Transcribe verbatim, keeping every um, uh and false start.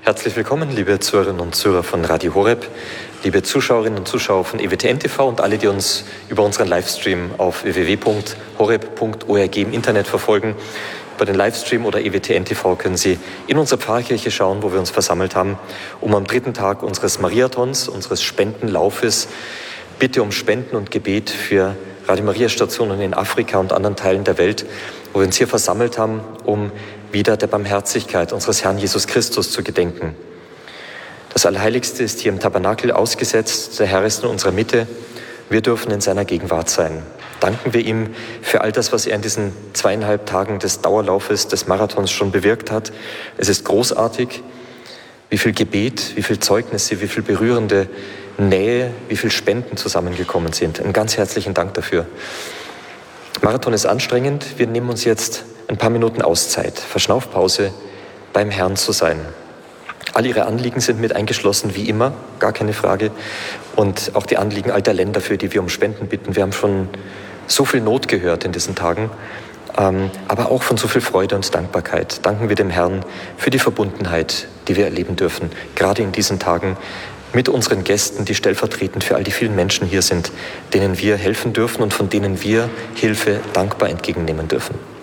Herzlich willkommen, liebe Zuhörerinnen und Zuhörer von Radio Horeb, liebe Zuschauerinnen und Zuschauer von E W T N T V und alle, die uns über unseren Livestream auf w w w punkt horeb punkt org im Internet verfolgen. Über den Livestream oder E W T N T V können Sie in unsere Pfarrkirche schauen, wo wir uns versammelt haben, um am dritten Tag unseres Mariathons, unseres Spendenlaufes, Bitte um Spenden und Gebet für Radio Maria Stationen in Afrika und anderen Teilen der Welt, wo wir uns hier versammelt haben, um wieder der Barmherzigkeit unseres Herrn Jesus Christus zu gedenken. Das Allerheiligste ist hier im Tabernakel ausgesetzt, der Herr ist in unserer Mitte, wir dürfen in seiner Gegenwart sein. Danken wir ihm für all das, was er in diesen zweieinhalb Tagen des Dauerlaufes des Marathons schon bewirkt hat. Es ist großartig, wie viel Gebet, wie viel Zeugnisse, wie viel berührende Nähe, wie viel Spenden zusammengekommen sind. Einen ganz herzlichen Dank dafür. Marathon ist anstrengend, wir nehmen uns jetzt ein paar Minuten Auszeit, Verschnaufpause, beim Herrn zu sein. All Ihre Anliegen sind mit eingeschlossen, wie immer, gar keine Frage. Und auch die Anliegen all der Länder, für die wir um Spenden bitten. Wir haben schon so viel Not gehört in diesen Tagen, ähm, aber auch von so viel Freude und Dankbarkeit. Danken wir dem Herrn für die Verbundenheit, die wir erleben dürfen, gerade in diesen Tagen mit unseren Gästen, die stellvertretend für all die vielen Menschen hier sind, denen wir helfen dürfen und von denen wir Hilfe dankbar entgegennehmen dürfen.